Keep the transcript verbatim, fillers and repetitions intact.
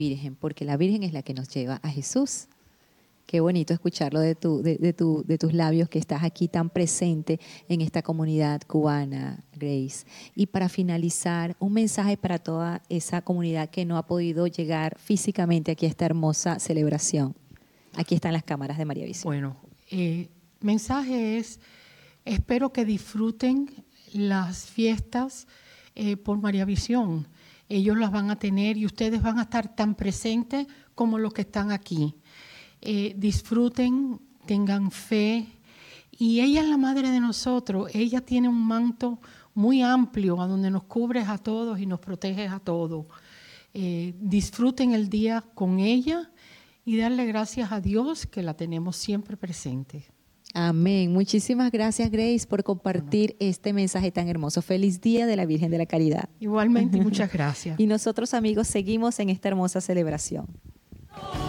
Virgen, porque la Virgen es la que nos lleva a Jesús. Qué bonito escucharlo de, tu, de, de, tu, de tus labios, que estás aquí tan presente en esta comunidad cubana, Grace. Y para finalizar, un mensaje para toda esa comunidad que no ha podido llegar físicamente aquí a esta hermosa celebración. Aquí están las cámaras de María Visión. Bueno, el eh, mensaje es, espero que disfruten las fiestas eh, por María Visión. Ellos las van a tener y ustedes van a estar tan presentes como los que están aquí. Eh, disfruten, tengan fe. Y ella es la madre de nosotros. Ella tiene un manto muy amplio a donde nos cubre a todos y nos protege a todos. Eh, disfruten el día con ella y darle gracias a Dios que la tenemos siempre presente. Amén. Muchísimas gracias, Grace, por compartir bueno. este mensaje tan hermoso. Feliz Día de la Virgen de la Caridad. Igualmente, muchas gracias. Y nosotros, amigos, seguimos en esta hermosa celebración.